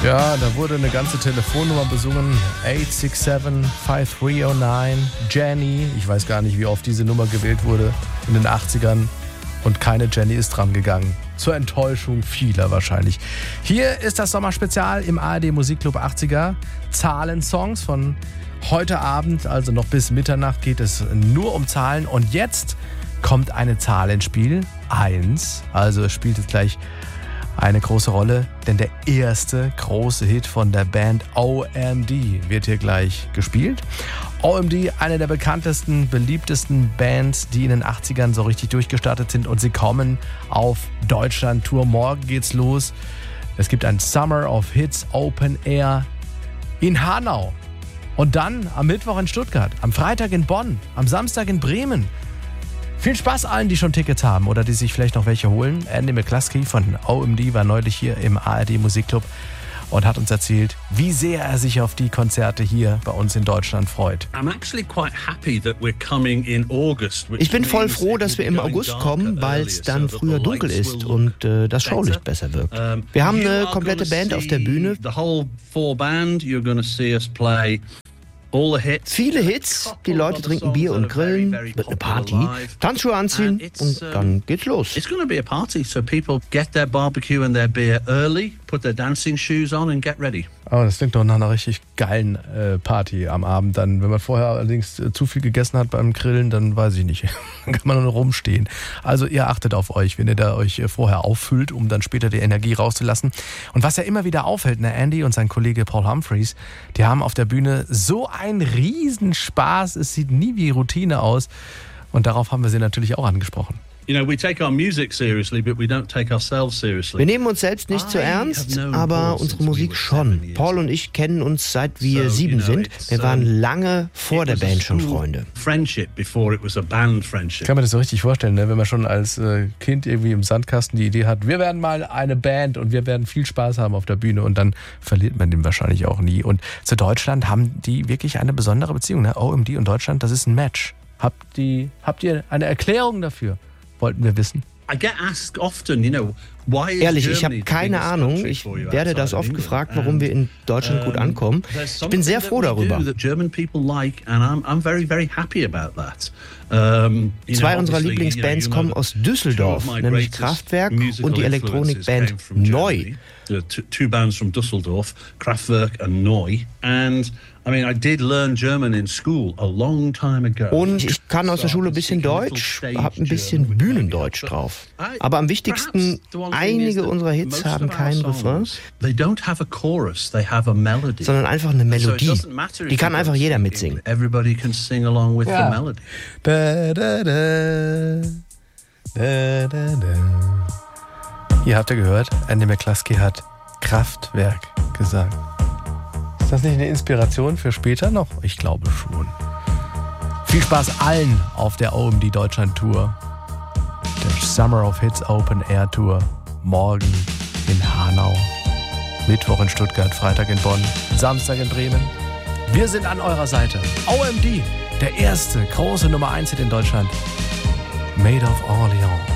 Ja, da wurde eine ganze Telefonnummer besungen. 867-5309. Jenny. Ich weiß gar nicht, wie oft diese Nummer gewählt wurde in den 80ern. Und keine Jenny ist dran gegangen. Zur Enttäuschung vieler wahrscheinlich. Hier ist das Sommerspezial im ARD Musikclub 80er. Zahlensongs von heute Abend, also noch bis Mitternacht geht es nur um Zahlen. Und jetzt kommt eine Zahl ins Spiel. 1. Also es spielt jetzt gleich eine große Rolle, denn der erste große Hit von der Band OMD wird hier gleich gespielt. OMD, eine der bekanntesten, beliebtesten Bands, die in den 80ern so richtig durchgestartet sind, und sie kommen auf Deutschland-Tour. Morgen geht's los. Es gibt ein Summer of Hits Open Air in Hanau und dann am Mittwoch in Stuttgart, am Freitag in Bonn, am Samstag in Bremen. Viel Spaß allen, die schon Tickets haben oder die sich vielleicht noch welche holen. Andy McCluskey von OMD war neulich hier im ARD Musikclub und hat uns erzählt, wie sehr er sich auf die Konzerte hier bei uns in Deutschland freut. Ich bin voll froh, dass wir im August kommen, weil es dann früher dunkel ist und das Showlicht besser wirkt. Wir haben eine komplette Band auf der Bühne. Viele Hits, die Leute trinken Bier und grillen, wird eine Party, Tanzschuhe anziehen und dann geht's los. It's going to be a party, so people get their barbecue and their beer early, put their dancing shoes on and get ready. Oh, das klingt doch nach einer richtig geilen Party am Abend. Dann, wenn man vorher allerdings zu viel gegessen hat beim Grillen, dann weiß ich nicht, dann kann man nur noch rumstehen. Also ihr achtet auf euch, wenn ihr da euch vorher auffüllt, um dann später die Energie rauszulassen. Und was ja immer wieder auffällt, Andy und sein Kollege Paul Humphreys, die haben auf der Bühne so einen Riesenspaß, es sieht nie wie Routine aus. Und darauf haben wir sie natürlich auch angesprochen. You know, we take our music seriously, but we don't take ourselves seriously. Wir nehmen uns selbst nicht zu ernst, aber unsere Musik schon. Paul und ich kennen uns seit wir 7 sind. Wir waren lange vor der Band schon Freunde. Friendship before it was a band friendship. Kann man das so richtig vorstellen, ne? Wenn man schon als Kind irgendwie im Sandkasten die Idee hat, wir werden mal eine Band und wir werden viel Spaß haben auf der Bühne, und dann verliert man den wahrscheinlich auch nie. Und zu Deutschland haben die wirklich eine besondere Beziehung, ne? OMD und Deutschland, das ist ein Match. Habt ihr eine Erklärung dafür? Wollten wir wissen. Ehrlich, ich habe keine Ahnung. Ich werde das oft gefragt, warum wir in Deutschland gut ankommen. Ich bin sehr froh darüber. 2 unserer Lieblingsbands kommen aus Düsseldorf, nämlich Kraftwerk und die Elektronikband Neu. 2 bands from Düsseldorf, Kraftwerk and Neu. And I mean, I did learn German in school a long time ago. Und ich kann aus der Schule ein bisschen Deutsch, habe ein bisschen Bühnendeutsch drauf. Aber am wichtigsten, einige unserer Hits haben keinen Refrain, sondern einfach eine Melodie. Die kann einfach jeder mitsingen. Everybody can sing along with the melody. Da, da, da. Da, da, da. Ihr habt ja gehört, Andy McCluskey hat Kraftwerk gesagt. Ist das nicht eine Inspiration für später noch? Ich glaube schon. Viel Spaß allen auf der OMD Deutschland Tour. Der Summer of Hits Open Air Tour. Morgen in Hanau, Mittwoch in Stuttgart, Freitag in Bonn, Samstag in Bremen. Wir sind an eurer Seite. OMD, der erste große Nummer 1 Hit in Deutschland. Made of Orleans.